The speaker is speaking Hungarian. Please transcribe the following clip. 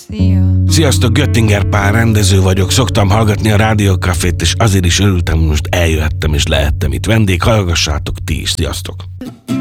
Sziasztok, Göttinger Pál rendező vagyok, szoktam hallgatni a Rádiókafét, és azért is örültem, hogy most eljöhettem és lehettem itt vendég. Hallgassátok ti is, sziasztok!